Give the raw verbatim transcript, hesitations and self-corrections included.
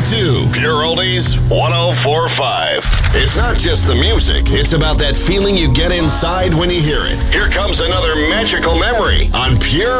to Pure Oldies one oh four point five. It's not just the music, it's about that feeling you get inside when you hear it. Here comes another magical memory on Pure